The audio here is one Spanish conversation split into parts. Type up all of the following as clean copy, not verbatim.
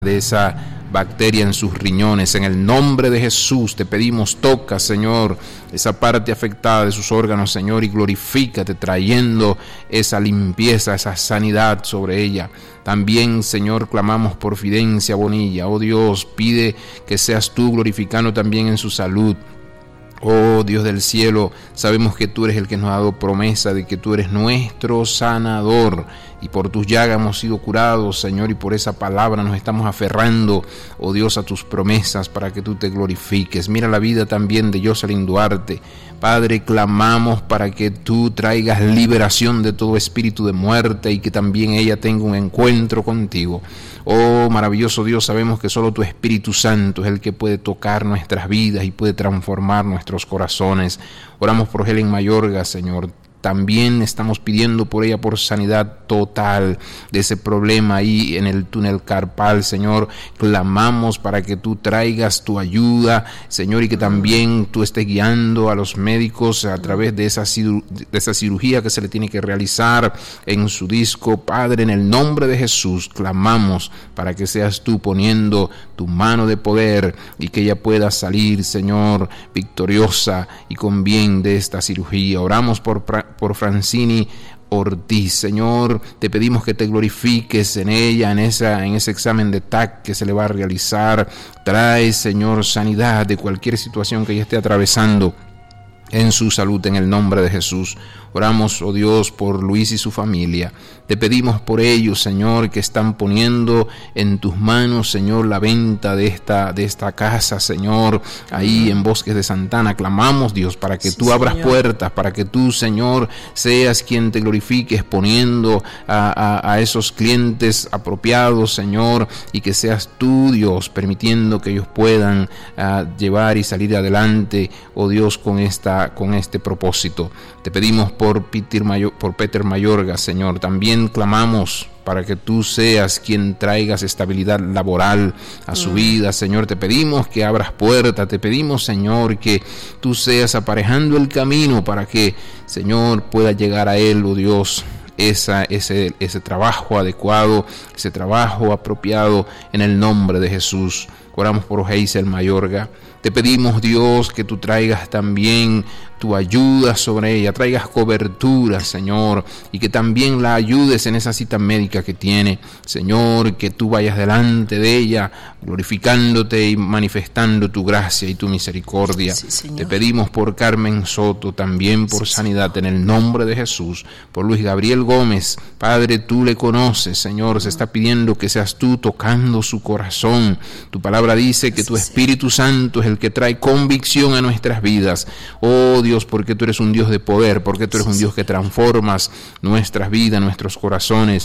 de esa bacteria en sus riñones. En el nombre de Jesús te pedimos, toca, Señor, esa parte afectada de sus órganos, Señor, y glorifícate trayendo esa limpieza, esa sanidad sobre ella. También, Señor, clamamos por Fidencia Bonilla. Oh Dios, pide que seas tú glorificando también en su salud. Oh Dios del cielo, sabemos que tú eres el que nos ha dado promesa de que tú eres nuestro sanador, y por tus llagas hemos sido curados, Señor, y por esa palabra nos estamos aferrando, oh Dios, a tus promesas para que tú te glorifiques. Mira la vida también de Jocelyn Duarte. Padre, clamamos para que tú traigas liberación de todo espíritu de muerte y que también ella tenga un encuentro contigo. Oh maravilloso Dios, sabemos que solo tu Espíritu Santo es el que puede tocar nuestras vidas y puede transformar nuestros corazones. Oramos por Helen Mayorga, Señor. También estamos pidiendo por ella por sanidad total de ese problema ahí en el túnel carpal, Señor. Clamamos para que tú traigas tu ayuda, Señor, y que también tú estés guiando a los médicos a través de esa cirugía que se le tiene que realizar en su disco. Padre, en el nombre de Jesús, clamamos para que seas tú poniendo tu mano de poder y que ella pueda salir, Señor, victoriosa y con bien de esta cirugía. Oramos por Francini Ortiz, Señor, te pedimos que te glorifiques en ella, en ese examen de TAC que se le va a realizar. Trae, Señor, sanidad de cualquier situación que ella esté atravesando en su salud, en el nombre de Jesús. Oramos, oh Dios, por Luis y su familia. Te pedimos por ellos, Señor, que están poniendo en tus manos, Señor, la venta de esta casa, Señor, ahí en Bosques de Santana. Clamamos, Dios, para que tú abras puertas, para que tú, Señor, seas quien te glorifiques poniendo a esos clientes apropiados, Señor, y que seas tú, Dios, permitiendo que ellos puedan llevar y salir adelante, oh Dios, con este propósito. Te pedimos por Peter Mayorga, Señor. También clamamos para que tú seas quien traigas estabilidad laboral a su vida, Señor. Te pedimos que abras puertas, te pedimos, Señor, que tú seas aparejando el camino para que, Señor, pueda llegar a él, oh Dios, ese trabajo adecuado, ese trabajo apropiado, en el nombre de Jesús. Oramos por Hazel Mayorga. Te pedimos, Dios, que tú traigas también tu ayuda sobre ella, traigas cobertura, Señor, y que también la ayudes en esa cita médica que tiene, Señor, que tú vayas delante de ella, glorificándote y manifestando tu gracia y tu misericordia. Sí, te pedimos por Carmen Soto, también por sanidad, en el nombre de Jesús, por Luis Gabriel Gómez. Padre, tú le conoces, Señor, se está pidiendo que seas tú tocando su corazón. Tu palabra dice que tu Espíritu Santo es el que trae convicción a nuestras vidas. Oh Dios, porque tú eres un Dios de poder, porque tú eres un Dios que transformas nuestras vidas, nuestros corazones.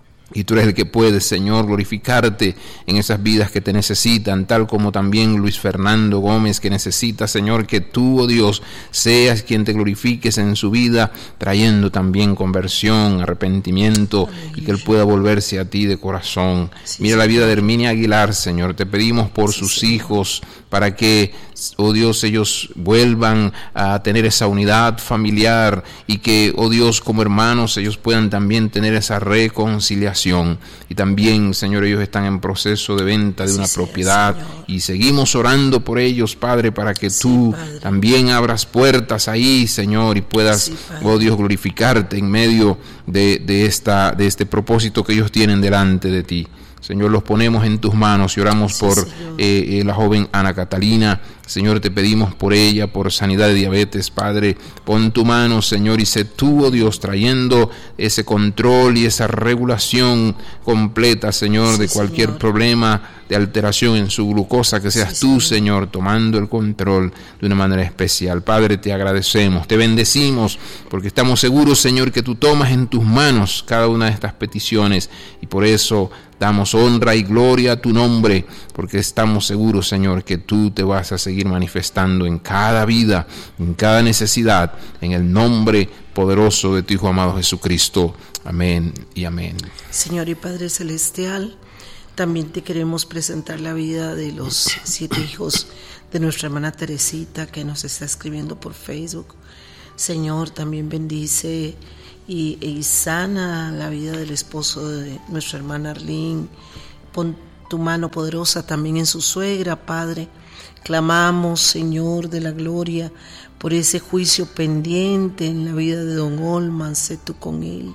Y tú eres el que puedes, Señor, glorificarte en esas vidas que te necesitan, tal como también Luis Fernando Gómez, que necesita, Señor, que tú, oh Dios, seas quien te glorifiques en su vida, trayendo también conversión, arrepentimiento, y que él pueda volverse a ti de corazón. Mira la vida de Herminia Aguilar, Señor, te pedimos por sus hijos, para que, oh Dios, ellos vuelvan a tener esa unidad familiar y que, oh Dios, como hermanos, ellos puedan también tener esa reconciliación. Y también, Señor, ellos están en proceso de venta de una propiedad, Señor, y seguimos orando por ellos, Padre, para que tú también abras puertas ahí, Señor, y puedas, oh Dios, glorificarte en medio de este propósito que ellos tienen delante de ti. Señor, los ponemos en tus manos y oramos por la joven Ana Catalina. Señor, te pedimos por ella, por sanidad de diabetes, Padre. Pon tu mano, Señor, y sé tú, oh Dios, trayendo ese control y esa regulación completa, Señor, de cualquier problema de alteración en su glucosa, que seas tú, Señor, tomando el control de una manera especial. Padre, te agradecemos, te bendecimos, porque estamos seguros, Señor, que tú tomas en tus manos cada una de estas peticiones, y por eso damos honra y gloria a tu nombre, porque estamos seguros, Señor, que tú te vas a seguir manifestando en cada vida, en cada necesidad, en el nombre poderoso de tu Hijo amado Jesucristo. Amén y amén. Señor y Padre Celestial, también te queremos presentar la vida de los 7 hijos de nuestra hermana Teresita, que nos está escribiendo por Facebook. Señor, también bendice y sana la vida del esposo de nuestra hermana Arlene. Pon tu mano poderosa también en su suegra, Padre. Clamamos, Señor de la gloria, por ese juicio pendiente en la vida de don Olman. Sé tú con él.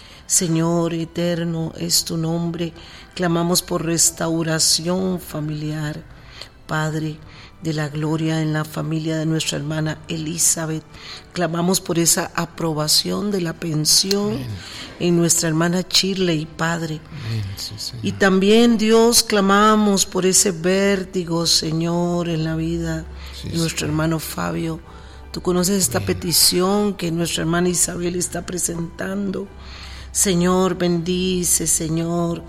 Señor eterno es tu nombre. Clamamos por restauración familiar, Padre de la gloria, en la familia de nuestra hermana Elizabeth. Clamamos por esa aprobación de la pensión en nuestra hermana Shirley, Padre. Sí, y también, Dios, clamamos por ese vértigo, Señor, en la vida de nuestro hermano Fabio. Tú conoces esta petición que nuestra hermana Isabel está presentando. Señor, bendice, Señor,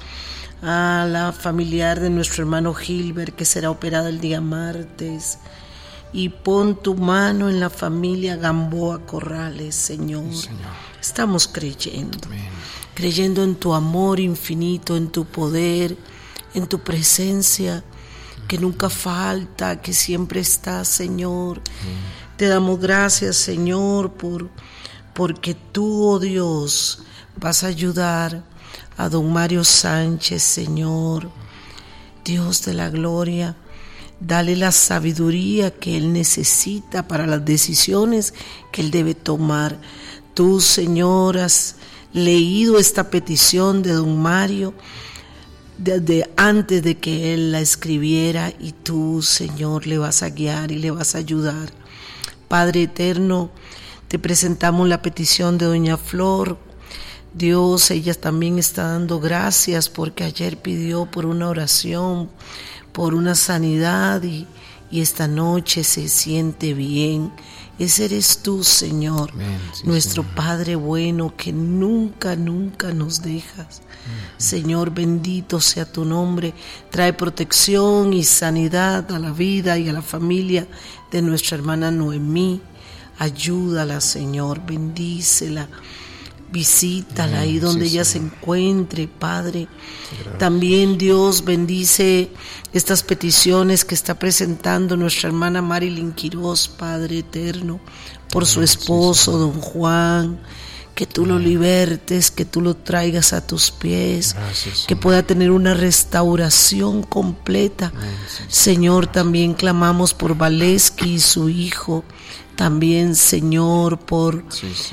a la familiar de nuestro hermano Gilbert, que será operada el día martes. Y pon tu mano en la familia Gamboa Corrales, Señor. Sí, Señor. Estamos creyendo. Amén. Creyendo en tu amor infinito, en tu poder, en tu presencia, que nunca falta, que siempre está, Señor. Te damos gracias, Señor, porque tú, oh Dios, vas a ayudar a don Mario Sánchez, Señor, Dios de la gloria. Dale la sabiduría que él necesita para las decisiones que él debe tomar. Tú, Señor, has leído esta petición de don Mario desde antes de que él la escribiera, y tú, Señor, le vas a guiar y le vas a ayudar. Padre eterno, te presentamos la petición de doña Flor. Dios, ella también está dando gracias porque ayer pidió por una oración, por una sanidad, y esta noche se siente bien. Ese eres tú, Señor, Amén, sí, nuestro Señor. Padre bueno, que nunca nos dejas. Señor, bendito sea tu nombre. Trae protección y sanidad a la vida y a la familia de nuestra hermana Noemí. Ayúdala, Señor, bendícela. Visítala ahí donde ella se encuentre, Padre. Gracias. También, Dios, bendice estas peticiones que está presentando nuestra hermana Marilyn Quiroz, Padre eterno, por su esposo, don Juan. Que tú lo libertes, que tú lo traigas a tus pies. Gracias, que pueda tener una restauración completa. Señor, también clamamos por Valeski y su hijo. También, Señor, por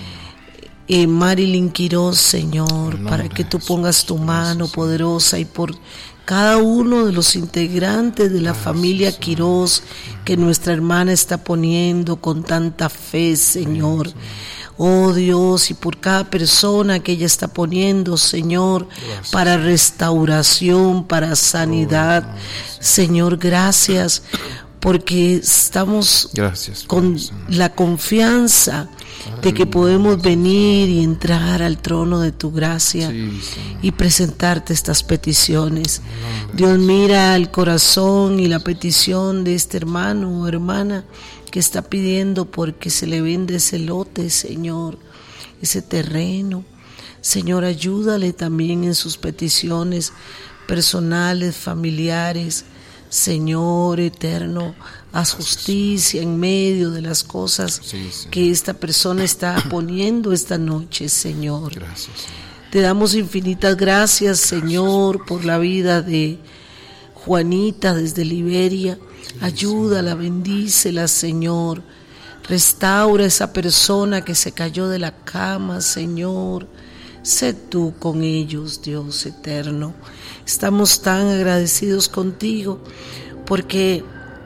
Marilyn Quiroz, Señor, para que tú pongas tu mano poderosa, y por cada uno de los integrantes de la familia Quiroz que nuestra hermana está poniendo con tanta fe, Señor. Oh Dios, y por cada persona que ella está poniendo, Señor, para restauración, para sanidad. Señor, gracias, porque estamos con la confianza de que podemos venir y entrar al trono de tu gracia y presentarte estas peticiones. Dios, mira el corazón y la petición de este hermano o hermana que está pidiendo porque se le vende ese lote, Señor, ese terreno. Señor, ayúdale también en sus peticiones personales, familiares. Señor eterno, haz justicia en medio de las cosas que esta persona está poniendo esta noche, Señor. Gracias, Señor. Te damos infinitas gracias, Señor, por la vida de Juanita desde Liberia. Ayúdala, bendícela, Señor. Restaura a esa persona que se cayó de la cama, Señor. Sé tú con ellos, Dios eterno. Estamos tan agradecidos contigo porque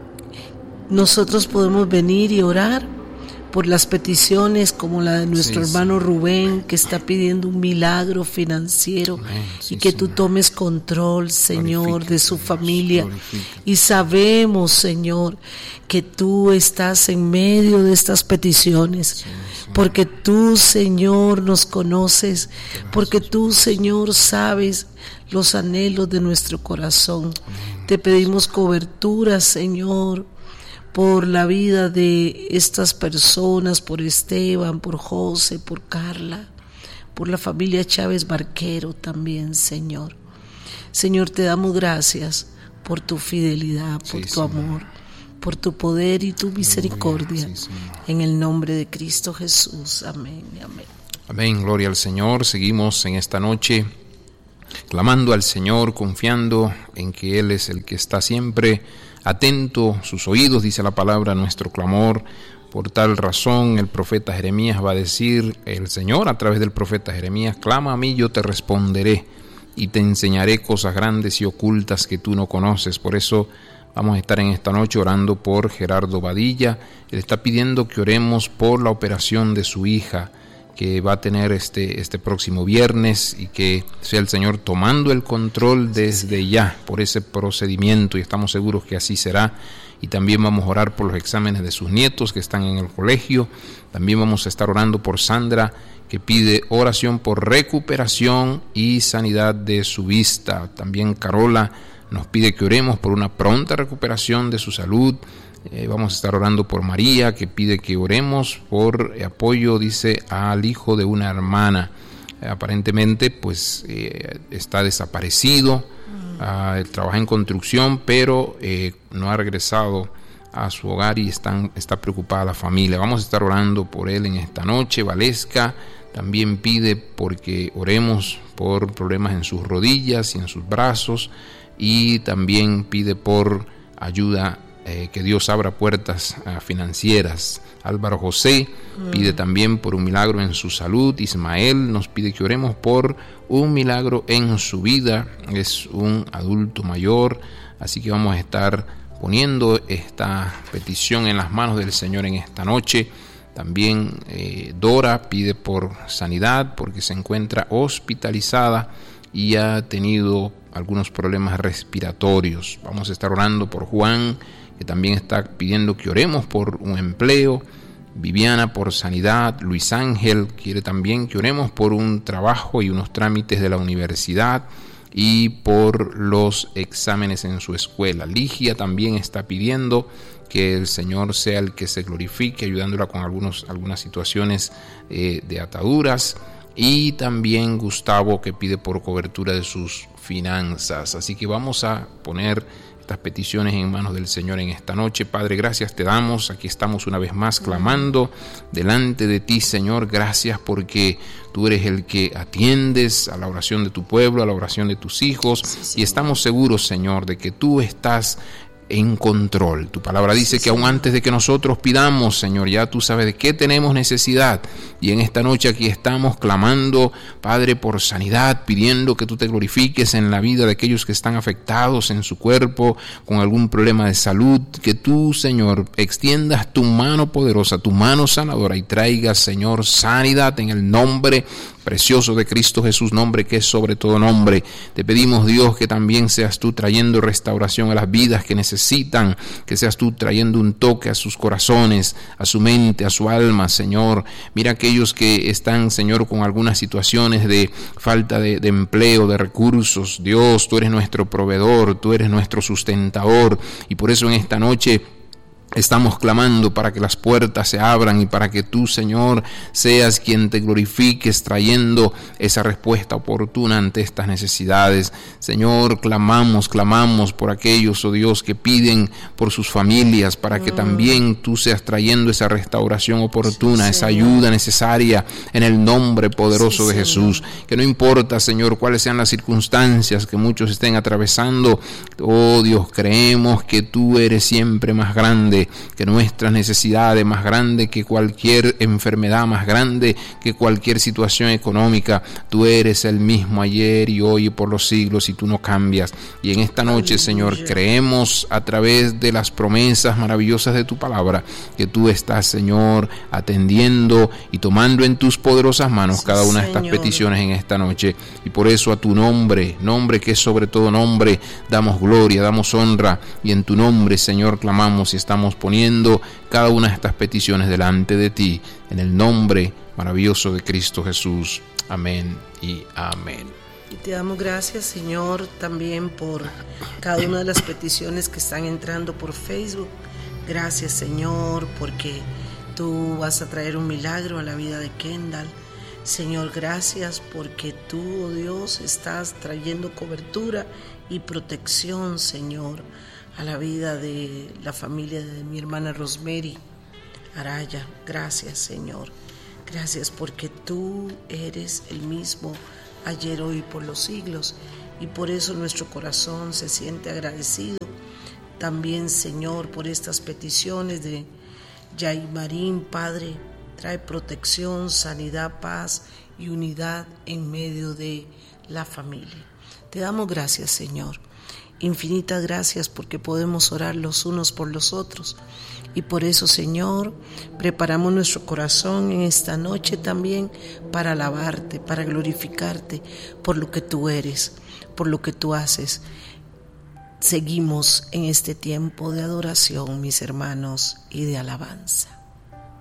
nosotros podemos venir y orar por las peticiones como la de nuestro hermano Rubén, que está pidiendo un milagro financiero, y que tú tomes control, Señor, de su familia. Y sabemos, Señor, que tú estás en medio de estas peticiones, porque tú, Señor, nos conoces, porque tú, Señor, sabes los anhelos de nuestro corazón. Te pedimos cobertura, Señor, por la vida de estas personas, por Esteban, por José, por Carla, por la familia Chávez Barquero también, Señor. Señor, te damos gracias por tu fidelidad, por tu amor, por tu poder y tu misericordia. En el nombre de Cristo Jesús. Amén y amén. Amén, gloria al Señor. Seguimos en esta noche clamando al Señor, confiando en que Él es el que está siempre atento, sus oídos, dice la palabra, a nuestro clamor. Por tal razón el profeta Jeremías va a decir, el Señor a través del profeta Jeremías: clama a mí, yo te responderé y te enseñaré cosas grandes y ocultas que tú no conoces. Por eso vamos a estar en esta noche orando por Gerardo Badilla. Él está pidiendo que oremos por la operación de su hija, que va a tener este próximo viernes, y que sea el Señor tomando el control desde ya por ese procedimiento, y estamos seguros que así será. Y también vamos a orar por los exámenes de sus nietos que están en el colegio. También vamos a estar orando por Sandra, que pide oración por recuperación y sanidad de su vista. También Carola nos pide que oremos por una pronta recuperación de su salud. Vamos a estar orando por María, que pide que oremos por apoyo, dice, al hijo de una hermana. Aparentemente pues está desaparecido. Trabaja en construcción, pero no ha regresado a su hogar y está preocupada la familia. Vamos a estar orando por él en esta noche. Valesca también pide porque oremos por problemas en sus rodillas y en sus brazos, y también pide por ayuda, que Dios abra puertas financieras. Álvaro José pide también por un milagro en su salud. Ismael nos pide que oremos por un milagro en su vida. Es un adulto mayor, así que vamos a estar poniendo esta petición en las manos del Señor en esta noche. También Dora pide por sanidad porque se encuentra hospitalizada y ha tenido algunos problemas respiratorios. Vamos a estar orando por Juan, que también está pidiendo que oremos por un empleo. Viviana por sanidad. Luis Ángel quiere también que oremos por un trabajo y unos trámites de la universidad y por los exámenes en su escuela. Ligia también está pidiendo que el Señor sea el que se glorifique, ayudándola con algunas situaciones de ataduras. Y también Gustavo, que pide por cobertura de sus finanzas. Así que vamos a poner estas peticiones en manos del Señor en esta noche. Padre, gracias te damos. Aquí estamos una vez más clamando delante de ti, Señor. Gracias porque tú eres el que atiendes a la oración de tu pueblo, a la oración de tus hijos. Sí, y estamos seguros, Señor, de que tú estás en control. Tu palabra dice que aún antes de que nosotros pidamos, Señor, ya tú sabes de qué tenemos necesidad. Y en esta noche aquí estamos clamando, Padre, por sanidad, pidiendo que tú te glorifiques en la vida de aquellos que están afectados en su cuerpo con algún problema de salud. Que tú, Señor, extiendas tu mano poderosa, tu mano sanadora, y traigas, Señor, sanidad en el nombre precioso de Cristo Jesús, nombre que es sobre todo nombre. Te pedimos, Dios, que también seas tú trayendo restauración a las vidas que necesitan, que seas tú trayendo un toque a sus corazones, a su mente, a su alma, Señor. Mira aquellos que están, Señor, con algunas situaciones de falta de empleo, de recursos. Dios, tú eres nuestro proveedor, tú eres nuestro sustentador, y por eso en esta noche estamos clamando para que las puertas se abran y para que tú, Señor, seas quien te glorifiques trayendo esa respuesta oportuna ante estas necesidades. Señor, clamamos por aquellos, oh Dios, que piden por sus familias, para que también tú seas trayendo esa restauración oportuna, esa ayuda necesaria en el nombre poderoso de Jesús. Que no importa, Señor, cuáles sean las circunstancias que muchos estén atravesando, oh Dios, creemos que tú eres siempre más grande que nuestras necesidades, más grande que cualquier enfermedad, más grande que cualquier situación económica. Tú eres el mismo ayer y hoy y por los siglos, y tú no cambias. Y en esta noche, Señor, creemos a través de las promesas maravillosas de tu palabra que tú estás, Señor, atendiendo y tomando en tus poderosas manos cada una de estas peticiones en esta noche. Y por eso a tu nombre que es sobre todo nombre, damos gloria, damos honra, y en tu nombre, Señor, clamamos y estamos poniendo cada una de estas peticiones delante de ti, en el nombre maravilloso de Cristo Jesús. Amén y amén. Y te damos gracias, Señor, también por cada una de las peticiones que están entrando por Facebook. Gracias, Señor, porque tú vas a traer un milagro a la vida de Kendall. Señor, gracias porque tú, oh Dios, estás trayendo cobertura y protección, Señor, a la vida de la familia de mi hermana Rosemary Araya. Gracias, Señor. Gracias porque tú eres el mismo ayer, hoy y por los siglos. Y por eso nuestro corazón se siente agradecido también, Señor, por estas peticiones de Yaimarín. Padre, trae protección, sanidad, paz y unidad en medio de la familia. Te damos gracias, Señor. Infinitas gracias porque podemos orar los unos por los otros. Y por eso, Señor, preparamos nuestro corazón en esta noche también para alabarte, para glorificarte por lo que tú eres, por lo que tú haces. Seguimos en este tiempo de adoración, mis hermanos, y de alabanza.